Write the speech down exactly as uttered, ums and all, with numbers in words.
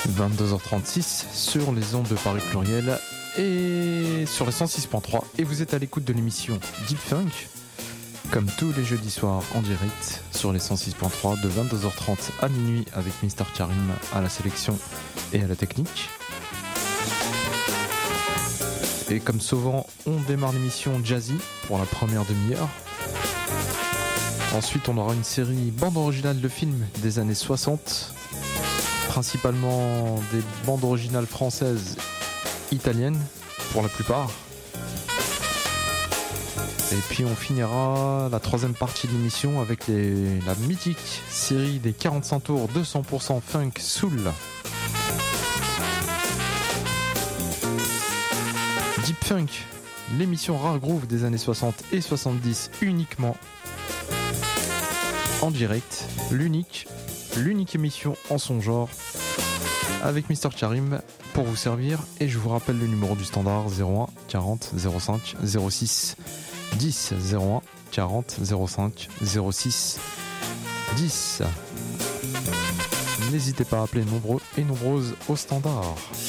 vingt-deux heures trente-six sur les ondes de Paris Pluriel et sur les cent six point trois. Et vous êtes à l'écoute de l'émission Deep Funk, comme tous les jeudis soirs en direct sur les cent six point trois de vingt-deux heures trente à minuit avec Mister Karim à la sélection et à la technique. Et comme souvent, on démarre l'émission Jazzy pour la première demi-heure. Ensuite, on aura une série bande originale de films des années soixante, principalement des bandes originales françaises, italiennes pour la plupart. Et puis on finira la troisième partie de l'émission avec les, la mythique série des quarante-cinq tours deux cents pour cent funk soul. Deep Funk, l'émission rare groove des années soixante et soixante-dix uniquement en direct, l'unique, l'unique émission en son genre avec Mister Karim pour vous servir. Et je vous rappelle le numéro du standard zéro un quarante zéro cinq zéro six dix, zéro un quarante zéro cinq zéro six dix. N'hésitez pas à appeler nombreux et nombreuses au standard.